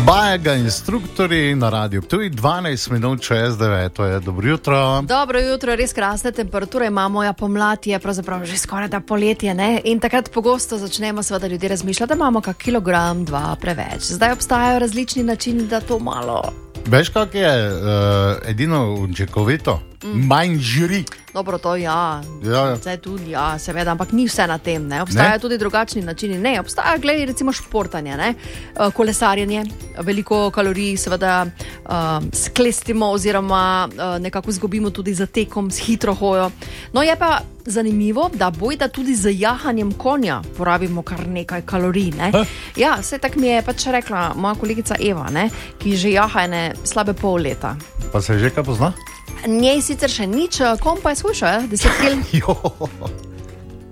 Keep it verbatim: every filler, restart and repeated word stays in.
Bajega instruktorji na radiju Ptuj, dvanajst minut čez deveto je. Dobro jutro. Dobro jutro, res krasne temperature imamo, ja, pomlad je pravzaprav že skoraj da poletje, ne? In takrat pogosto začnemo seveda ljudje razmišljati, da imamo kak kilogram, dva preveč. Zdaj obstajajo različni načini, da to malo... Veš, kak je uh, edino učinkovito? Mm. Manj žiri. Dobro, to ja, ja. Zdaj tudi, ja, seveda, ampak ni vse na tem, ne? Obstajajo ne? tudi drugačni načini, ne, obstaja, glej, recimo športanje, ne, kolesarjenje, veliko kalorij seveda uh, sklestimo oziroma uh, nekako zgubimo tudi za tekom, s hitro hojo. No, je pa zanimivo, da bojda tudi z jahanjem konja porabimo kar nekaj kalorij, ne. Ha? Ja, saj tak mi je pač rekla moja kolegica Eva, ne, ki že jaha ene slabe pol leta. Pa se že kaj pozna? Njej sicer še nič, kom pa je skušal, deset kil?